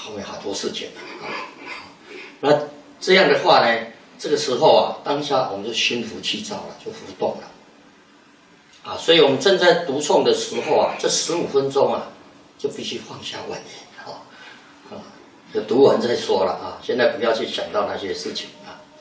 后面好多事情啊。那这样的话呢，这个时候啊，当下我们就心浮气躁了，就浮动了啊。所以我们正在读诵的时候啊，这15分钟啊，就必须放下万念啊，就读完再说了啊。现在不要去想到那些事情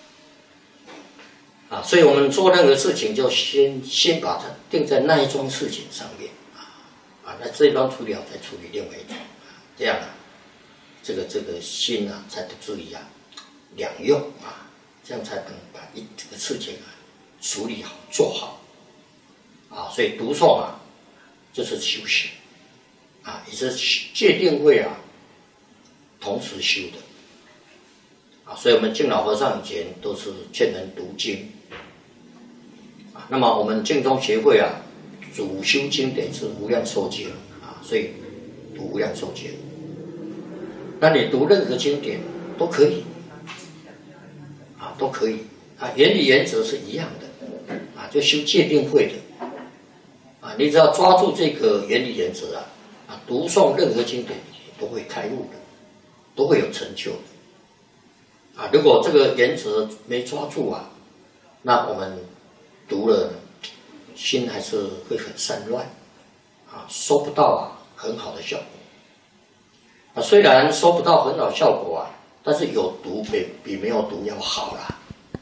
啊，所以我们做任何事情就先把它定在那一桩事情上面啊，那这一桩处理好再处理另外一桩，这样啊，这个心啊才不至于啊两用啊，这样才能把这个事情啊处理好做好啊。所以读诵啊就是修行啊，也是戒定慧啊同时修的啊。所以我们敬老和尚以前都是劝人读经啊，那么我们净宗协会啊主修经典是无量寿经啊，所以读无量寿经。那你读任何经典都可以啊，都可以啊，原理原则是一样的啊，就修戒定慧的啊，你只要抓住这个原理原则啊，读诵任何经典都会开悟的，都会有成就的啊。如果这个原则没抓住啊，那我们读了心还是会很散乱啊，收不到啊很好的效果啊。虽然收不到很好效果啊，但是有读比没有读要好啦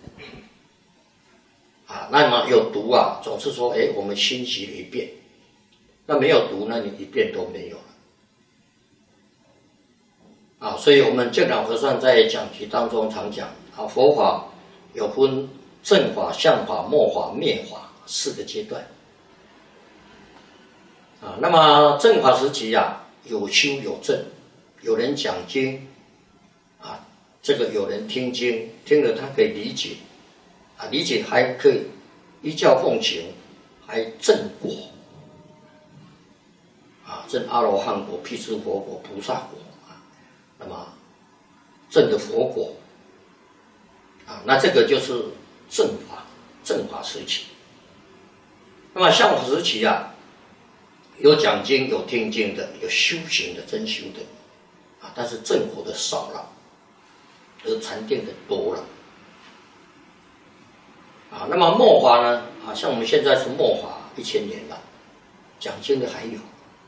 啊。那么有读啊，总是说我们心习了一遍，那没有读，那你一遍都没有了啊。所以我们净老和尚在讲题当中常讲啊，佛法有分正法、相法、末法、灭法4个阶段啊。那么正法时期啊，有修有证，有人讲经啊，这个有人听经，听了他可以理解啊，理解还可以依教奉行，还证果啊，证阿罗汉果、辟支佛果、菩萨果啊，那么证的佛果啊，那这个就是正法时期。那么相法时期啊，有讲经、有听经的，有修行的、真修的啊，但是正果的少了，而禅定的多了啊。那么末法呢啊，像我们现在是末法1000年了，讲经的还有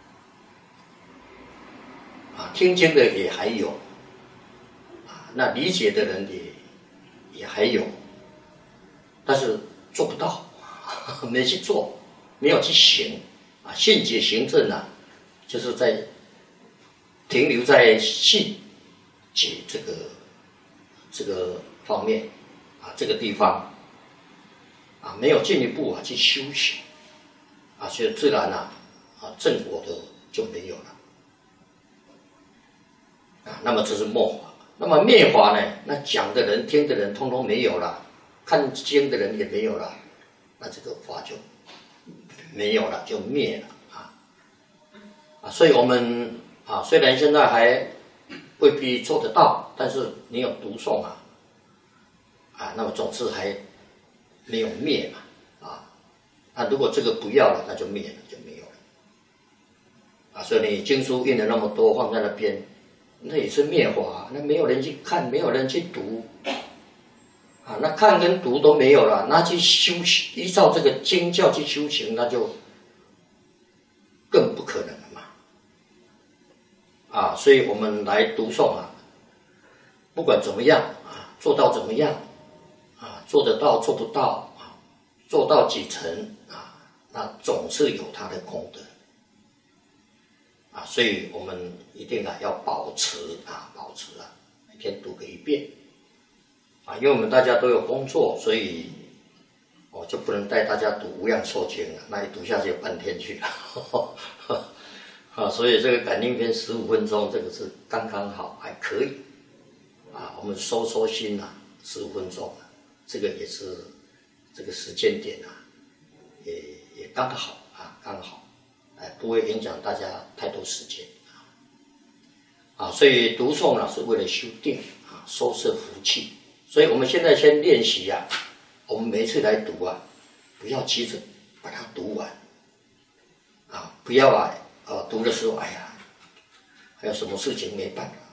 啊，听经的也还有啊，那理解的人也还有，但是做不到，没去做，没有去行啊。信解行证啊，就是在停留在信解这个方面啊，这个地方啊，没有进一步啊去修行啊，所以自然啊正果的就没有了啊。那么这是末法。那么灭法呢？那讲的人、听的人，通通没有了，看经的人也没有了，那这个法就没有了，就灭了啊。所以我们啊，虽然现在还未必做得到，但是你有读诵啊，那么总是还没有灭嘛那如果这个不要了，那就灭了，就没有了啊。所以你经书印了那么多，放在那边。那也是灭法，那没有人去看，没有人去读啊，那看跟读都没有了，那去修行，依照这个经教去修行，那就更不可能了嘛啊。所以我们来读诵啊，不管怎么样啊，做到怎么样啊，做得到做不到啊，做到几成啊，那总是有它的功德啊。所以我们一定要保持每天读个1遍啊。因为我们大家都有工作，所以我就不能带大家读无量寿经了，那一读下去半天去了啊。所以这个感应篇15分钟，这个是刚刚好，还可以啊。我们收心15分钟，这个也是这个时间点也刚好刚好。不会影响大家太多时间所以读诵是为了修定收摄福气。所以我们现在先练习我们每一次来读不要急着把它读完不要读的时候还有什么事情没办法